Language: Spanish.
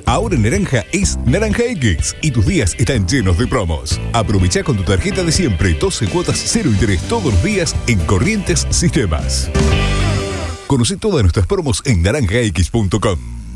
Ahora Naranja es Naranja X y tus días están llenos de promos. Aprovecha con tu tarjeta de siempre 12 cuotas 0 interés todos los días en Corrientes Sistemas. Conoce todas nuestras promos en naranjax.com.